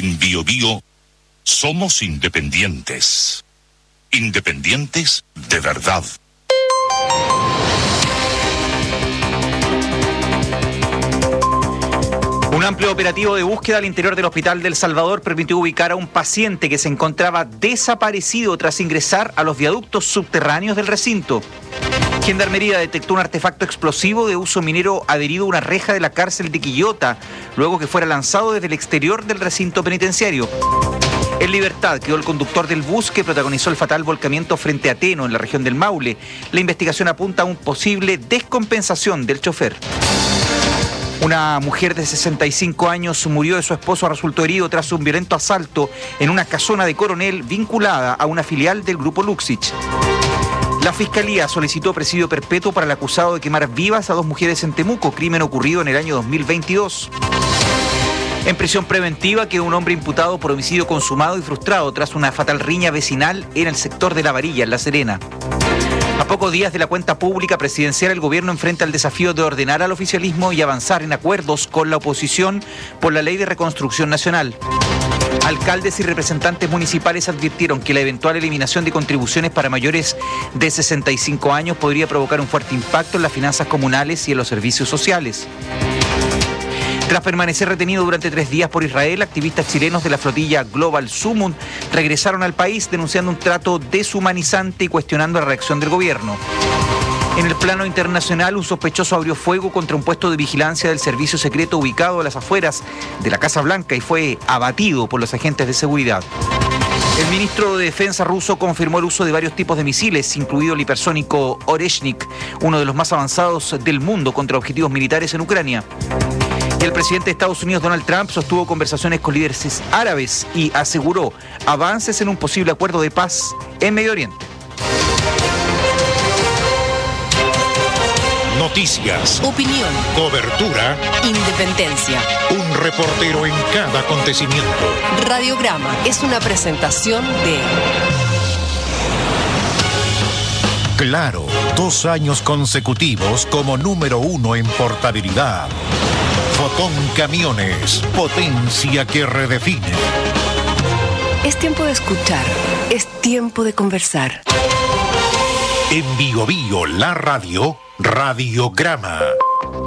En Biobío somos independientes. Independientes de verdad. Un amplio operativo de búsqueda al interior del Hospital del Salvador permitió ubicar a un paciente que se encontraba desaparecido tras ingresar a los viaductos subterráneos del recinto. Gendarmería detectó un artefacto explosivo de uso minero adherido a una reja de la cárcel de Quillota, luego que fuera lanzado desde el exterior del recinto penitenciario. En libertad quedó el conductor del bus que protagonizó el fatal volcamiento frente a Teno, en la región del Maule. La investigación apunta a una posible descompensación del chofer. Una mujer de 65 años murió y su esposo resultó herido tras un violento asalto en una casona de Coronel vinculada a una filial del grupo Luxich. La Fiscalía solicitó presidio perpetuo para el acusado de quemar vivas a 2 mujeres en Temuco, crimen ocurrido en el año 2022. En prisión preventiva quedó un hombre imputado por homicidio consumado y frustrado tras una fatal riña vecinal en el sector de La Varilla, en La Serena. A pocos días de la cuenta pública presidencial, el gobierno enfrenta el desafío de ordenar al oficialismo y avanzar en acuerdos con la oposición por la Ley de Reconstrucción Nacional. Alcaldes y representantes municipales advirtieron que la eventual eliminación de contribuciones para mayores de 65 años podría provocar un fuerte impacto en las finanzas comunales y en los servicios sociales. Tras permanecer retenido durante 3 días por Israel, activistas chilenos de la flotilla Global Sumud regresaron al país denunciando un trato deshumanizante y cuestionando la reacción del gobierno. En el plano internacional, un sospechoso abrió fuego contra un puesto de vigilancia del servicio secreto ubicado a las afueras de la Casa Blanca y fue abatido por los agentes de seguridad. El ministro de Defensa ruso confirmó el uso de varios tipos de misiles, incluido el hipersónico Oreshnik, uno de los más avanzados del mundo contra objetivos militares en Ucrania. Y el presidente de Estados Unidos, Donald Trump, sostuvo conversaciones con líderes árabes y aseguró avances en un posible acuerdo de paz en Medio Oriente. Noticias, opinión, cobertura, independencia. Un reportero en cada acontecimiento. Radiograma es una presentación de Claro, 2 años consecutivos como número 1 en portabilidad. Fotón Camiones, potencia que redefine. Es tiempo de escuchar, es tiempo de conversar. En Biobío, la radio, Radiograma.